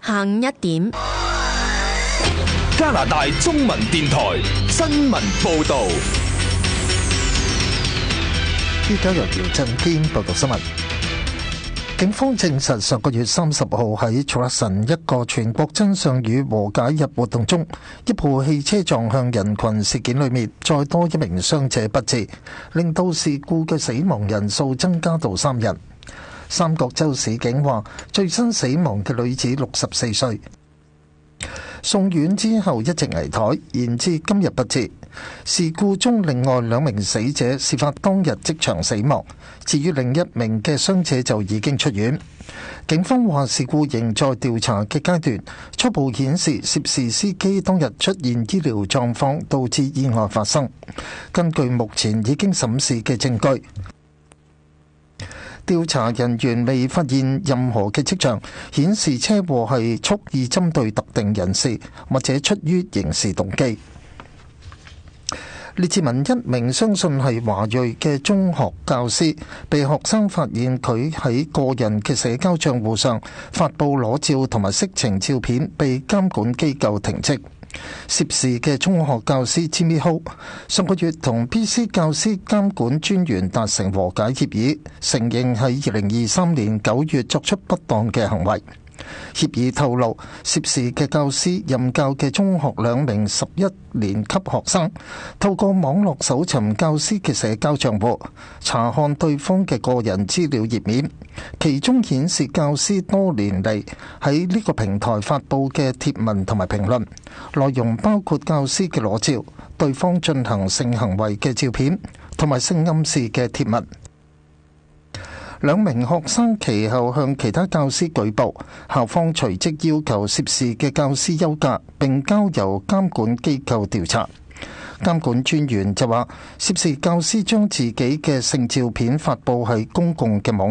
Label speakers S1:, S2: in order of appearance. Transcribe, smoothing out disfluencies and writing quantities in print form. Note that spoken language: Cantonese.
S1: 下午1點，
S2: 加拿大中文電台新聞報道。
S3: 依家由姚振堅報道新聞。警方證實上個月30號喺楚克臣一個全國真相與和解日活動中，一部汽車撞向人群事件裏面，再多一名傷者不治，令到事故嘅死亡人數增加到3人。三角洲市警話，最新死亡嘅女子64歲，送院之後一直危殆，延至今日不治。事故中另外2名死者事發當日即場死亡，至於另一名嘅傷者就已經出院。警方話事故仍在調查嘅階段，初步顯示涉事司機當日出現醫療狀況導致意外發生。根據目前已經審視嘅證據，調查人員未發現任何嘅跡象顯示車禍係蓄意針對特定人士，或者出於刑事動機。列治文一名相信係華裔嘅中學教師，被學生發現佢喺個人嘅社交賬戶上發布裸照同埋色情照片，被監管機構停職。涉事嘅中學教師 Jimmy Ho 上個月同 BC 教師監管專員達成和解協議，承認喺2023年9月作出不當嘅行為。協議透露，涉事嘅教師任教嘅中學2名11年級學生，透過網絡搜尋教師嘅社交賬戶，查看對方嘅個人資料頁面，其中顯示教師多年嚟喺呢個平台發布嘅貼文同埋評論，內容包括教師嘅裸照、對方進行性行為嘅照片同埋性暗示嘅貼文。2名學生其後向其他教師舉報，校方隨即要求涉事嘅教師休假，並交由監管機構調查。監管專員就話，涉事教師將自己嘅性照片發布喺公共嘅網